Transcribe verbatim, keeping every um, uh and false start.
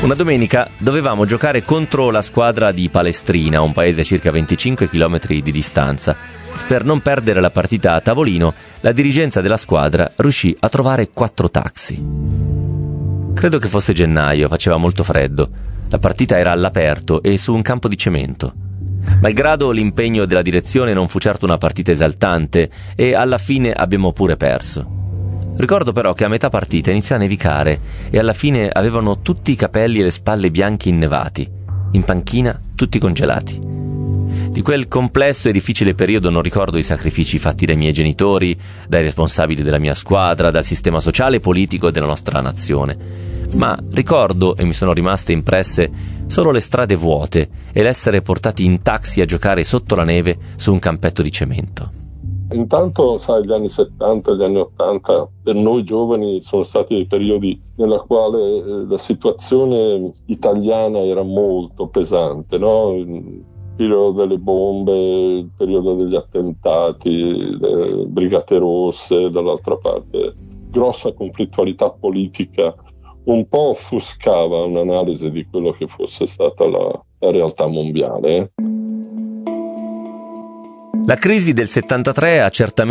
Una domenica dovevamo giocare contro la squadra di Palestrina, un paese a circa venticinque chilometri di distanza. Per non perdere la partita a tavolino, la dirigenza della squadra riuscì a trovare quattro taxi. Credo che fosse gennaio, faceva molto freddo. La partita era all'aperto e su un campo di cemento. Malgrado l'impegno della direzione non fu certo una partita esaltante e alla fine abbiamo pure perso. Ricordo però che a metà partita iniziò a nevicare e alla fine avevano tutti i capelli e le spalle bianchi innevati, in panchina tutti congelati. Di quel complesso e difficile periodo non ricordo i sacrifici fatti dai miei genitori, dai responsabili della mia squadra, dal sistema sociale e politico della nostra nazione, ma ricordo, e mi sono rimaste impresse, solo le strade vuote e l'essere portati in taxi a giocare sotto la neve su un campetto di cemento. Intanto, sai, gli anni settanta e gli anni ottanta per noi giovani sono stati dei periodi nella quale eh, la situazione italiana era molto pesante, no? Il periodo delle bombe, il periodo degli attentati, le brigate rosse, dall'altra parte grossa conflittualità politica, un po' offuscava un'analisi di quello che fosse stata la, la realtà mondiale. La crisi del settantatré ha certamente